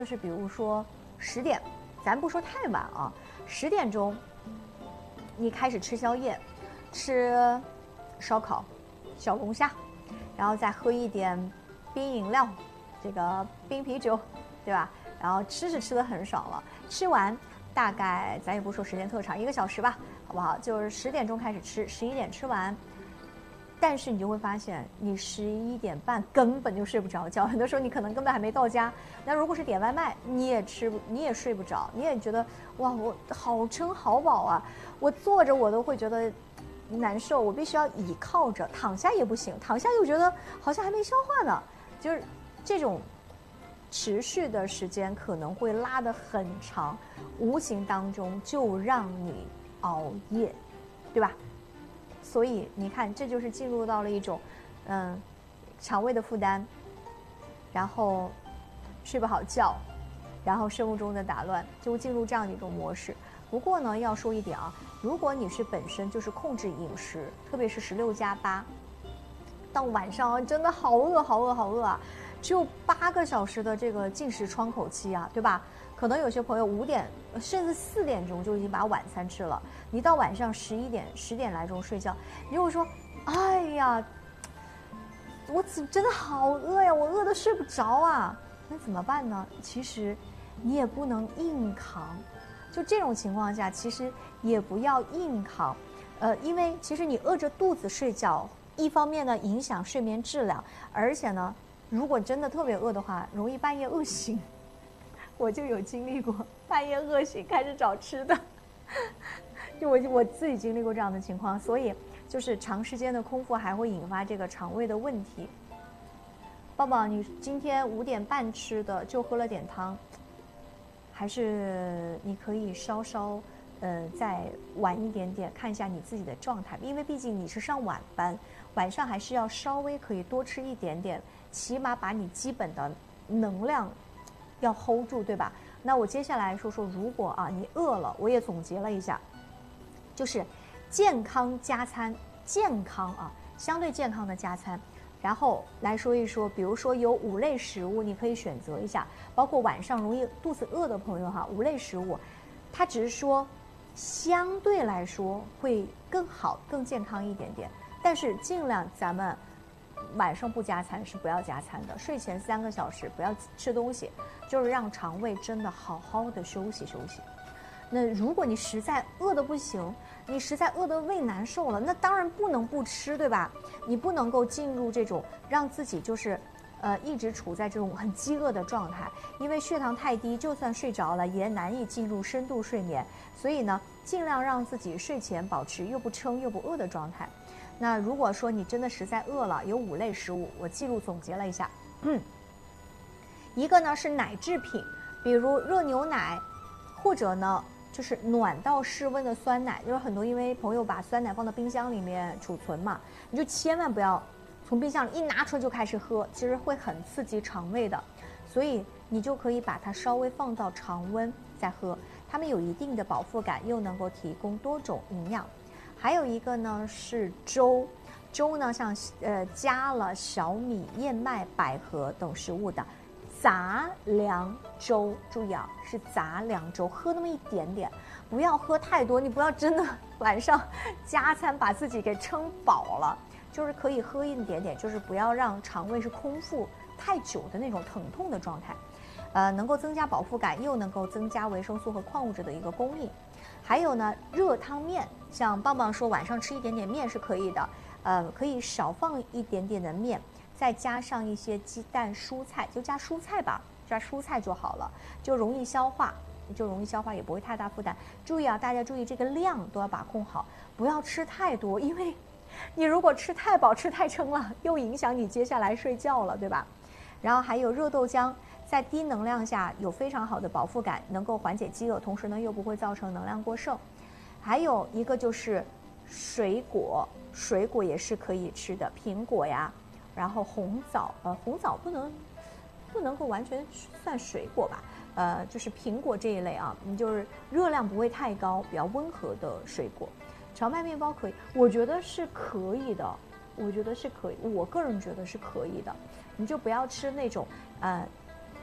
就是比如说10点，咱不说太晚啊，10点钟你开始吃宵夜，吃烧烤、小龙虾，然后再喝一点冰饮料，这个冰啤酒，对吧？然后吃是吃的很爽了，吃完大概咱也不说时间特长，1个小时吧，好不好？就是10点钟开始吃，11点吃完。但是你就会发现，你11点半根本就睡不着觉。很多时候你可能根本还没到家。那如果是点外卖，你也睡不着，你也觉得哇，我好撑好饱啊！我坐着我都会觉得难受，我必须要倚靠着，躺下也不行，躺下又觉得好像还没消化呢。就是这种持续的时间可能会拉得很长，无形当中就让你熬夜，对吧？所以你看，这就是进入到了一种，肠胃的负担，然后睡不好觉，然后生物钟的打乱，就进入这样的一种模式。不过呢，要说一点啊，如果你是本身就是控制饮食，特别是16+8，到晚上真的好饿好饿好饿啊，只有8个小时的这个进食窗口期啊，对吧？可能有些朋友5点甚至4点钟就已经把晚餐吃了，你到晚上11点10点来钟睡觉，你如果说，哎呀，我真的好饿呀，我饿得睡不着啊，那怎么办呢？其实你也不能硬扛，就这种情况下，其实也不要硬扛，因为其实你饿着肚子睡觉，一方面呢影响睡眠质量，而且呢，如果真的特别饿的话，容易半夜饿醒。我就有经历过半夜饿醒开始找吃的，就我自己经历过这样的情况，所以就是长时间的空腹还会引发这个肠胃的问题。抱抱，你今天5点半吃的就喝了点汤，还是你可以稍稍再晚一点点，看一下你自己的状态，因为毕竟你是上晚班，晚上还是要稍微可以多吃一点点，起码把你基本的能量要 hold 住，对吧？那我接下来说说，如果啊你饿了，我也总结了一下，就是健康加餐，健康啊，相对健康的加餐，然后来说一说，比如说有5类食物，你可以选择一下，包括晚上容易肚子饿的朋友哈，5类食物，它只是说相对来说会更好、更健康一点点，但是尽量咱们晚上不加餐是不要加餐的，睡前3个小时不要吃东西，就是让肠胃真的好好的休息休息。那如果你实在饿得不行，你实在饿得胃难受了，那当然不能不吃，对吧？你不能够进入这种让自己就是一直处在这种很饥饿的状态，因为血糖太低，就算睡着了也难以进入深度睡眠。所以呢，尽量让自己睡前保持又不撑又不饿的状态。那如果说你真的实在饿了，有5类食物，我记录总结了一下。一个呢是奶制品，比如热牛奶，或者呢就是暖到室温的酸奶。就是很多因为朋友把酸奶放到冰箱里面储存嘛，你就千万不要从冰箱里一拿出来就开始喝，其实会很刺激肠胃的。所以你就可以把它稍微放到常温再喝，它们有一定的饱腹感，又能够提供多种营养。还有一个呢是粥，粥呢像加了小米、燕麦、百合等食物的杂粮粥，注意啊，是杂粮粥，喝那么一点点，不要喝太多，你不要真的晚上加餐把自己给撑饱了，就是可以喝一点点，就是不要让肠胃是空腹太久的那种疼痛的状态，能够增加饱腹感，又能够增加维生素和矿物质的一个供应。还有呢，热汤面，像棒棒说晚上吃一点点面是可以的，可以少放一点点的面，再加上一些鸡蛋、蔬菜，就加蔬菜吧，加蔬菜就好了，就容易消化，也不会太大负担。注意啊，大家注意这个量都要把控好，不要吃太多，因为你如果吃太饱、吃太撑了，又影响你接下来睡觉了，对吧？然后还有热豆浆。在低能量下有非常好的饱腹感，能够缓解饥饿，同时呢又不会造成能量过剩。还有一个就是水果，水果也是可以吃的，苹果呀，然后红枣，红枣不能够完全算水果吧，就是苹果这一类啊，就是热量不会太高，比较温和的水果。荞麦面包可以，我觉得是可以的，我个人觉得是可以的，你就不要吃那种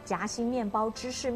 夹心面包、芝士